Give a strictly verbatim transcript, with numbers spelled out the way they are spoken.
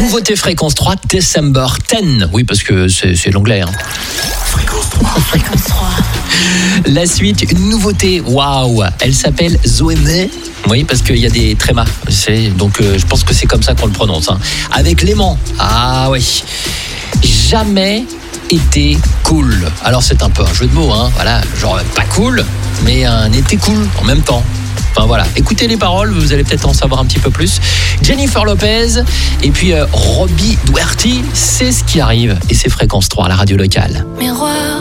Nouveauté Fréquence trois, December dix. Oui, parce que c'est, c'est l'anglais. Hein. Fréquence trois. Fréquence trois. La suite, une nouveauté. Waouh, elle s'appelle Zoémé. Oui, parce qu'il y a des trémas. C'est, donc, euh, je pense que c'est comme ça qu'on le prononce. Hein. Avec Léman. Ah oui. Jamais été cool. Alors, c'est un peu un jeu de mots. Hein. Voilà, genre pas cool, mais un été cool en même temps. Enfin voilà, écoutez les paroles, vous allez peut-être en savoir un petit peu plus. Jennifer Lopez et puis euh, Robbie Duerty, c'est ce qui arrive et c'est Fréquence trois, la radio locale. Miroir.